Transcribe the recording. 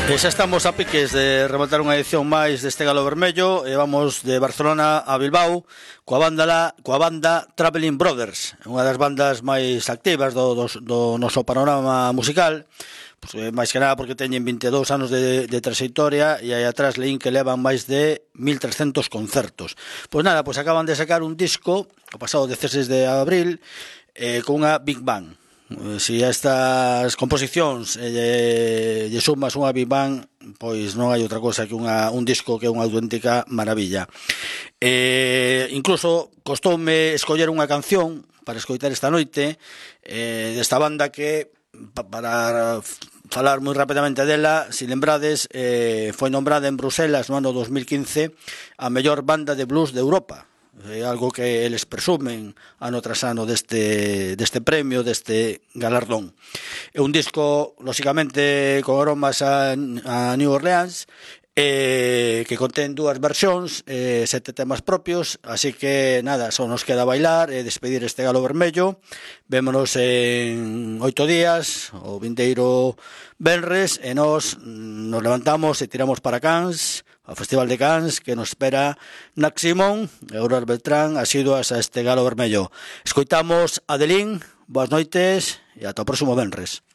E xa estamos a piques de rematar unha edición máis deste Galo Vermello e vamos de Barcelona a Bilbao coa banda Traveling Brothers, unha das bandas máis activas do noso panorama musical, pues, máis que nada porque teñen 22 anos de trayectoria e aí atrás leín que levan máis de 1300 concertos. Pois nada, pues acaban de sacar un disco o pasado 16 de abril con unha Big Bang. Se estas composicións lle sumas unha Big Bang, pois non hai outra cosa que un disco que é unha auténtica maravilla. Incluso costoume escoller unha canción para escoitar esta noite desta banda que, para falar moi rapidamente dela, se lembrades, foi nombrada en Bruselas no ano 2015 a mellor banda de blues de Europa. É algo que eles presumen ano tras ano deste premio, deste galardón. É un disco, lóxicamente, con aromas a New Orleans, que contén dúas versións, 7 temas propios, así que nada, só nos queda bailar e despedir este Galo Vermello. Vémonos en 8 días, o vindeiro venres, e nos levantamos e tiramos para Cannes, ao Festival de Cannes, que nos espera Nac Simón e Aurora Beltrán, asiduas a este Galo Vermello. Escoitamos Adelín, boas noites e ata o próximo venres.